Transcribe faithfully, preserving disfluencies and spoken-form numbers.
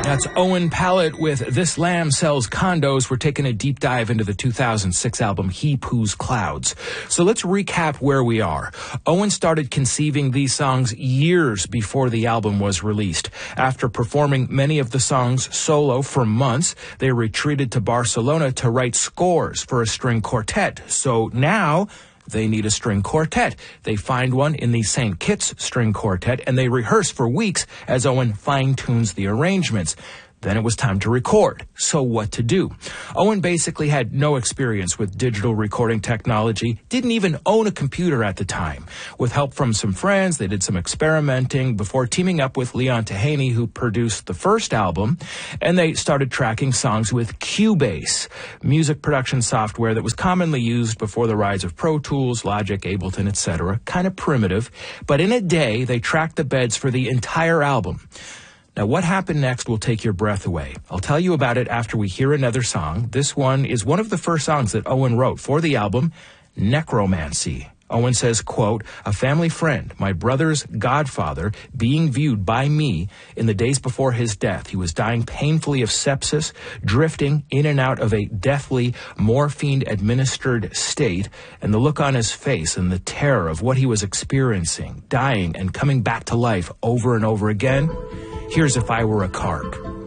That's Owen Pallett with This Lamb Sells Condos. We're taking a deep dive into the two thousand six album He Poos Clouds. So let's recap where we are. Owen started conceiving these songs years before the album was released. After performing many of the songs solo for months, they retreated to Barcelona to write scores for a string quartet. So now they need a string quartet. They find one in the Saint Kitts String Quartet, and they rehearse for weeks as Owen fine-tunes the arrangements. Then it was time to record. So what to do? Owen basically had no experience with digital recording technology, didn't even own a computer at the time. With help from some friends, they did some experimenting before teaming up with Leon Tehaney, who produced the first album, and they started tracking songs with Cubase, music production software that was commonly used before the rise of Pro Tools, Logic, Ableton, et cetera. Kind of primitive, but in a day, they tracked the beds for the entire album. Now, what happened next will take your breath away. I'll tell you about it after we hear another song. This one is one of the first songs that Owen wrote for the album, Necromancy. Owen says, quote, "A family friend, my brother's godfather, being viewed by me in the days before his death. He was dying painfully of sepsis, drifting in and out of a deathly morphine-administered state, and the look on his face and the terror of what he was experiencing, dying and coming back to life over and over again. Here's If I Were a Carp."